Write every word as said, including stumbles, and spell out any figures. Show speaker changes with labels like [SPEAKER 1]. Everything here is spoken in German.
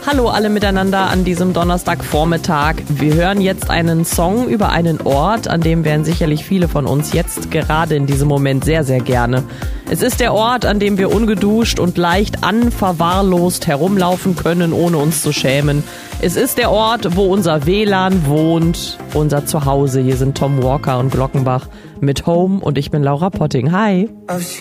[SPEAKER 1] Hallo alle miteinander an diesem Donnerstagvormittag. Wir hören jetzt einen Song über einen Ort, an dem wären sicherlich viele von uns jetzt gerade in diesem Moment sehr, sehr gerne. Es ist der Ort, an dem wir ungeduscht und leicht unverwahrlost herumlaufen können, ohne uns zu schämen. Es ist der Ort, wo unser W L A N wohnt, unser Zuhause. Hier sind Tom Walker und Glockenbach mit Home und ich bin Laura Potting. Hi!